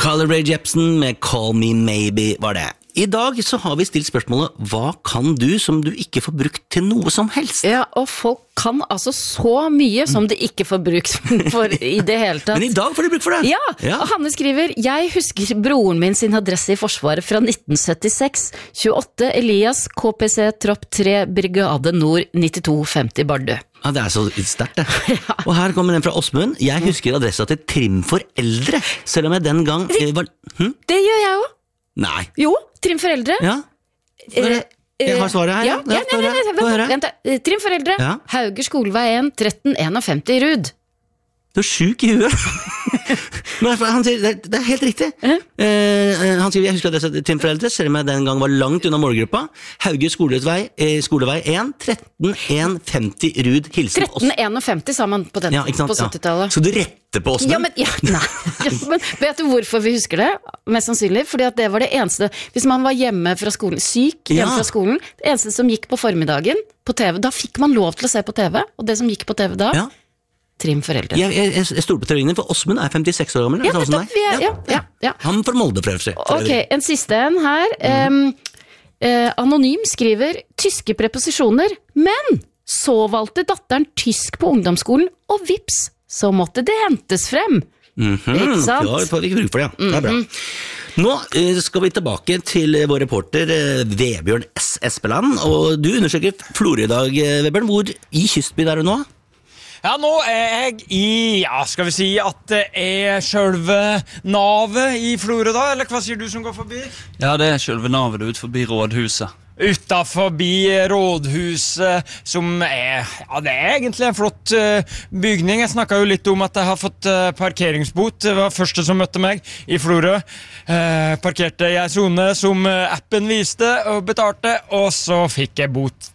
Carly Rae Jepsen med Call Me Maybe var det. I dag så har vi stilt spørsmålet, hva kan du som du ikke får brukt til noe som helst? Ja, og folk kan altså så mye som de ikke får brukt for i det hele tatt. Men i dag får de brukt for det. Ja, og Hanne skriver, jeg husker broren min sin adresse i Forsvaret fra 1976, 28 Elias, KPC, Tropp 3, Brigade Nord, 9250 Bardu. Ja, det så sterkt det. Ja. Og her kommer den fra Åsmund. Jeg husker adressa til Trim for eldre, selv om jeg den gang var... Det gjør jeg jo. Nei. Jo, Trim for eldre. Ja. Jeg har svaret her. Vent, Trim for eldre. Ja. Hauger Skolevei 1, 1351 Rud. Du syk i huet. Men han sier, det helt riktig. Han sier, jeg husker at det Trim for eldre, selv om jeg den gang var langt unna målgruppa. Hauger Skolevei 1, 1351 Rud, hilsen oss. 1351 sa man på 70-tallet. Så du retter på oss? Ja, men vet du hvorfor vi husker det? Mest sannsynlig, fordi at det var det eneste, hvis man var hjemme fra skolen, syk hjemme fra skolen, det eneste som gikk på formiddagen på TV, da fikk man lov til å se på TV, og det som gikk på TV da, Trim for eldre. Jeg stoler på teorien, for Åsmund 56 år gammel. Ja. Han får Molde for øvrig. Ok, en siste en her. Anonym skriver tyske preposisjoner, men så valgte datteren tysk på ungdomsskolen, og vips, så måtte det hentes frem. Ikke sant? Ja, det får vi ikke bruk for det, det bra. Nå skal vi tilbake til vår reporter Vebjørn S. Espeland, og du undersøker Florø i dag, Vebjørn. Hvor i Kystby er du nå? Ja, nå jeg i, skal vi si at det selve navet i Florø da, eller hva sier du som går forbi? Ja, det selve navet ut forbi rådhuset. Utenforbi rådhuset, som det egentlig en flott bygning. Jeg snakket jo litt om at jeg har fått parkeringsbot. Det var første som møtte meg i Florø. Parkerte jeg i zone som appen viste og betalte, og så fikk jeg bot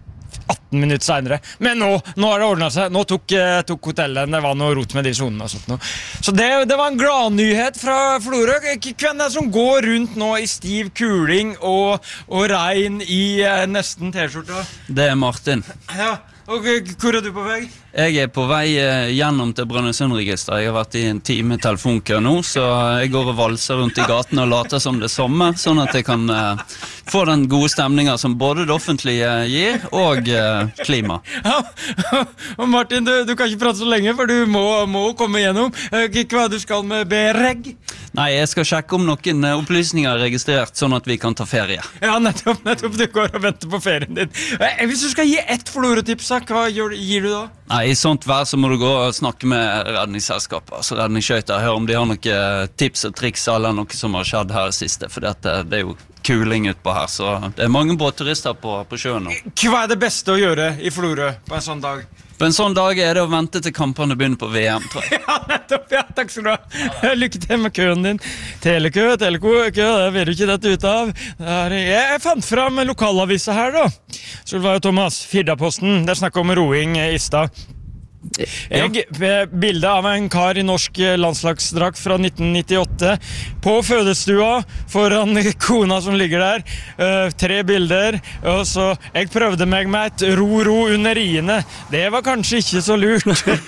18 minutter senere. Men nå har det ordnet seg. Nå tok hotellet, det var noe rot med de zonene og sånt nå. Så det var en glad nyhet fra Florø. Hvem er det som går rundt nå i stiv kuling og regn i nesten t-skjorta? Det er Martin. Ja, og hvor er du på vei? Jeg på vei gjennom til Brønnøysundregisteret. Jeg har vært i en time telefonkø nå, så jeg går og valser rundt i gaten og later som det samme, sånn at jeg kan få den gode stemningen som både det offentlige gir og klima. Ja, og Martin, du kan ikke prate så lenge, for du må komme gjennom. Hva du skal med BREG? Nei, jeg skal sjekke om noen opplysninger er registrert, sånn at vi kan ta ferie. Ja, nettopp, du går og venter på ferien din. Hvis du skal gi ett Florø-tips, hva gir du da? Nei, i sånt vær så må du gå og snakke med redningsselskapet, altså redningsskøyter, høre om de har noen tips og triks eller noe som har skjedd her siste, for det er jo kuling utpå her, så det er mange båtturister på sjøen nå. Hva er det beste å gjøre i Florø på en sånn dag? På en sånn dag er det å vente til kampene begynner på VM, tror jeg. Ja, nettopp, takk skal du ha. Lykke til med køen din. Telekø, det vil du ikke dette ut av. Jeg fant frem lokalavisa her da. Så det var jo Thomas, Firdaposten, der snakket om roing i stad. Bilde av en kar i norsk landslagsdrakt fra 1998 på fødestua foran kona som ligger der. 3 bilder, og så jeg prøvde meg med et ro under riene. Det var kanskje ikke så lurt.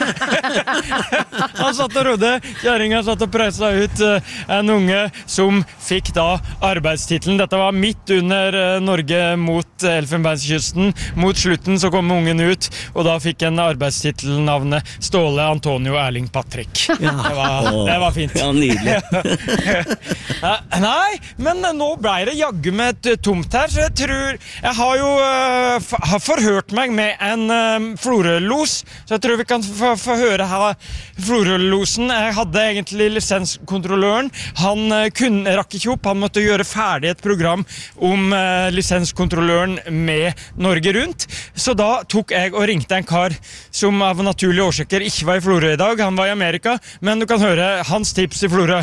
Han satt og rodde, kjæringen satt og pressa ut en unge som fikk da arbeidstitelen. Dette var midt under Norge mot Elfenbenskysten. Mot slutten så kom ungen ut, og da fikk en arbeidstitel navnet Ståle Antonio Erling Patrick. Ja. Det var fint. Ja, nydelig. Nei, men nå ble det jaggu med et tomt her, så jeg tror jeg har jo forhørt meg med en Florø-los, så jeg tror vi kan få høre her Florø-losen. Jeg hadde egentlig lisenskontrolløren. Han rakk ikke opp, han måtte gjøre ferdig et program om lisenskontrolløren med Norge Rundt, så da tok jeg og ringte en kar som av naturlige årsaker ikke var i Florø i dag. Han var i Amerika, men du kan høre hans tips i Florø.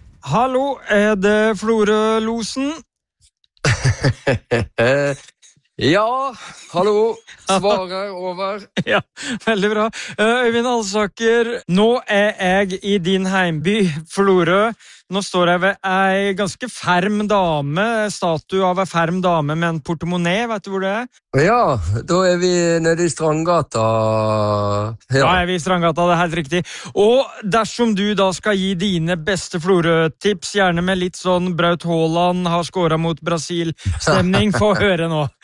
Hallo, er det Florø-losen? Ja, hallo. Svaret over. Ja, veldig bra. Øyvind Alsaker, nå jeg i din heimby, Florø. Nå står jeg ved ei ganske ferm dame, statue av ei ferm dame med en portemonnaie, vet du hvor det er? Ja, da vi nede i Strandgata. Ja, vi i Strandgata, det er helt riktig. Og dersom du da skal gi dine beste Florø-tips, gjerne med litt sånn Braut Haaland har skåret mot Brasil-stemning, få høre nå.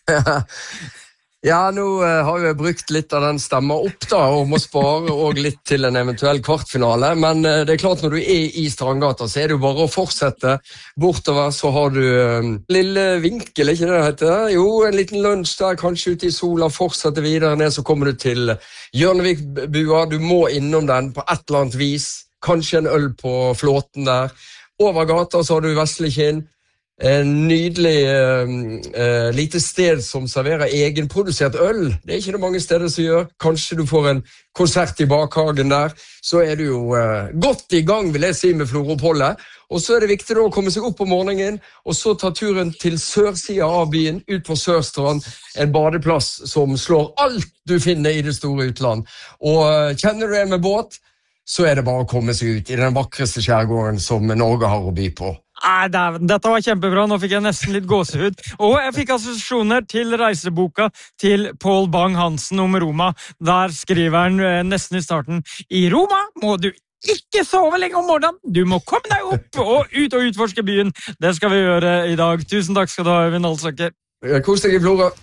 Ja, nå har jeg brukt litt av den stemmen opp da, og må spare også litt til en eventuell kvartfinale, men det er klart når du i Strandgata, så det jo bare å fortsette bortover, så har du lille vinkel, ikke det heter? Jo, en liten lunsj der, kanskje ute i sola, fortsette videre ned, så kommer du til Hjørnevikbua, du må innom den på et eller annet vis, kanskje en øl på flåten der, over gata så har du Vesle Kinn, en nydelig lite sted som serverer egenprodusert øl. Det ikke det mange steder som gjør. Kanskje du får en konsert i bakhagen der. Så du jo godt i gang, vil jeg si, med Florø-oppholdet. Og så det viktig da å komme seg opp om morgenen, og så ta turen til sørsiden av byen, ut på Sørstrand, en badeplass som slår alt du finner i det store utland. Og kjenner du en med båt, så det bare å komme seg ut i den vakreste skjærgården som Norge har å by på. Dette var kjempebra, nå fikk jeg nesten litt gåsehud. Og jeg fikk assosiasjoner til reiseboka til Pål Bang-Hansen om Roma. Der skriver han nesten i starten: I Roma må du ikke sove lenge om morgenen. Du må komme deg opp og utforske byen. Det skal vi gjøre i dag. Tusen takk skal du ha, Øyvind Alsaker. Kos deg i Florø.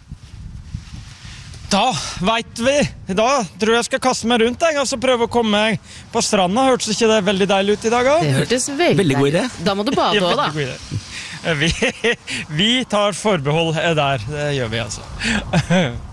Da vet vi. Da tror jeg skal kaste meg rundt og så prøve å komme meg på stranda. Hørtes ikke det veldig deilig ut i dag også? Det hørtes veldig god idé. Da må du bade også, da. Vi tar forbehold der. Det gjør vi altså.